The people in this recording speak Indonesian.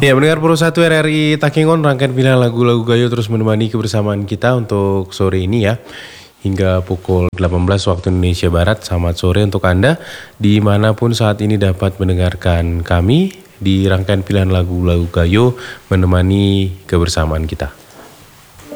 Ya, mendengar Pro 1 RRI Takengon, rangkaian pilihan lagu-lagu Gayo terus menemani kebersamaan kita untuk sore ini ya. Hingga pukul 18 waktu Indonesia Barat. Selamat sore untuk Anda dimanapun saat ini dapat mendengarkan kami di rangkaian pilihan lagu-lagu Gayo menemani kebersamaan kita.